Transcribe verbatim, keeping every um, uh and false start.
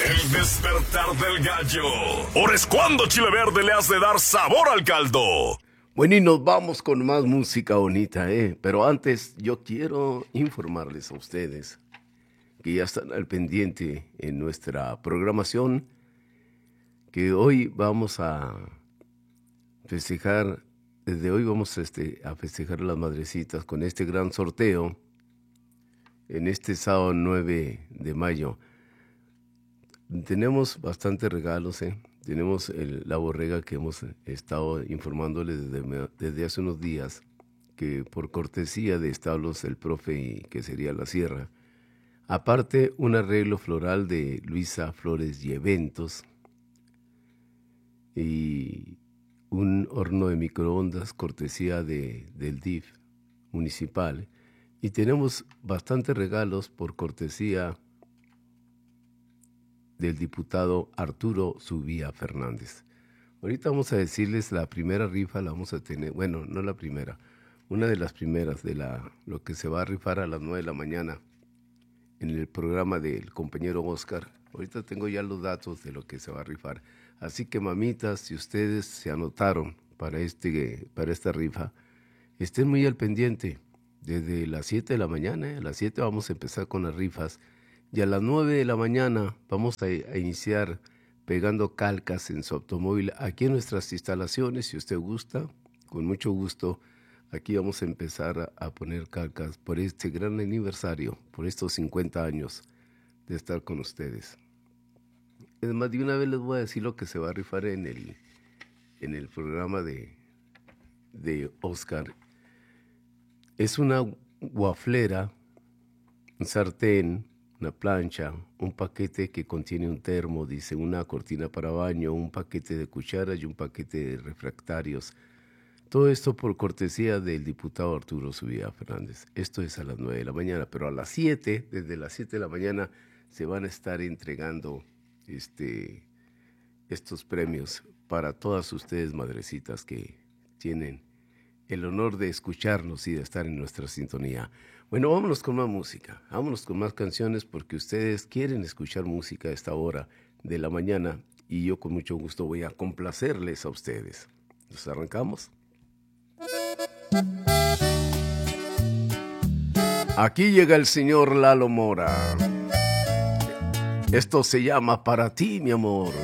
El despertar del gallo. Ahora es cuando Chile Verde le hace dar sabor al caldo. Bueno, y nos vamos con más música bonita, ¿eh? Pero antes yo quiero informarles a ustedes que ya están al pendiente en nuestra programación, que hoy vamos a festejar, desde hoy vamos a, este, a festejar a las madrecitas con este gran sorteo en este sábado nueve de mayo. Tenemos bastantes regalos, ¿eh? Tenemos el, la borrega que hemos estado informándoles desde, desde hace unos días, que por cortesía de Establos El Profe y que sería La Sierra. Aparte, un arreglo floral de Luisa Flores y Eventos y un horno de microondas cortesía de, del D I F municipal. Y tenemos bastantes regalos por cortesía del diputado Arturo Subía Fernández. Ahorita vamos a decirles la primera rifa, la vamos a tener, bueno, no la primera, una de las primeras de la, lo que se va a rifar a las nueve de la mañana en el programa del compañero Oscar. Ahorita tengo ya los datos de lo que se va a rifar. Así que, mamitas, si ustedes se anotaron para, este, para esta rifa, estén muy al pendiente. Desde las siete de la mañana, ¿eh? A las siete vamos a empezar con las rifas. Y a las nueve de la mañana vamos a, a iniciar pegando calcas en su automóvil aquí en nuestras instalaciones. Si usted gusta, con mucho gusto, aquí vamos a empezar a, a poner calcas por este gran aniversario, por estos cincuenta años de estar con ustedes. Además, de una vez les voy a decir lo que se va a rifar en el, en el programa de, de Oscar. Es una guaflera, un sartén, una plancha, un paquete que contiene un termo, dice, una cortina para baño, un paquete de cucharas y un paquete de refractarios. Todo esto por cortesía del diputado Arturo Subía Fernández. Esto es a las nueve de la mañana, pero a las siete, desde las siete de la mañana, se van a estar entregando este, estos premios para todas ustedes, madrecitas, que tienen el honor de escucharnos y de estar en nuestra sintonía. Bueno, vámonos con más música, vámonos con más canciones porque ustedes quieren escuchar música a esta hora de la mañana y yo con mucho gusto voy a complacerles a ustedes. ¿Nos arrancamos? Aquí llega el señor Lalo Mora. Esto se llama Para ti, mi amor.